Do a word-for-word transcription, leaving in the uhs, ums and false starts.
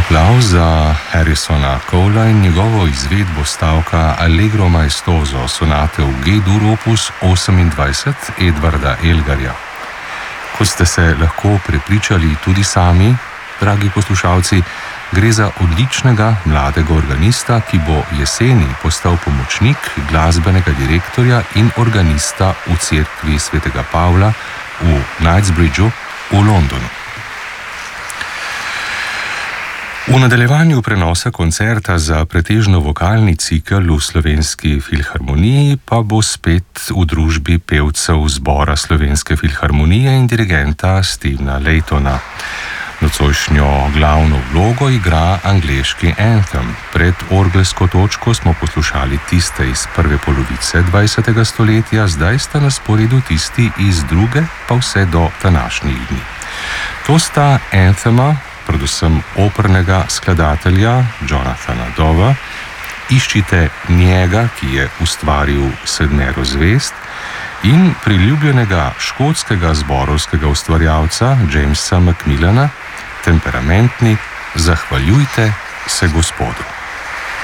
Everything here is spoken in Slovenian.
aplavz za Harrisona Cola in njegovo izvedbo stavka Allegro maestoso sonate v G-dur opus osemindvajset Edvarda Elgarja. Kot ste se lahko prepričali tudi sami, dragi poslušalci, gre za odličnega mladega organista, ki bo jeseni postal pomočnik glasbenega direktorja in organista v cerkvi svetega Pavla v Knightsbridgeu v Londonu. V nadaljevanju prenosa koncerta za pretežno vokalni cikel v Slovenski filharmoniji pa bo spet v družbi pevcev zbora Slovenske filharmonije in dirigenta Stevena Laytona. Nocojšnjo glavno vlogo igra angleški anthem. Pred orgelsko točko smo poslušali tiste iz prve polovice dvajsetega stoletja, zdaj sta na sporedu tisti iz druge pa vse do današnjih dni. To sta anthema, predvsem opernega skladatelja Jonathana Dowa, Iščite njega, ki je ustvaril Sedmero zvezd, in priljubljenega škotskega zborovskega ustvarjalca Jamesa Macmillana, temperamentni Zahvaljujte se Gospodu.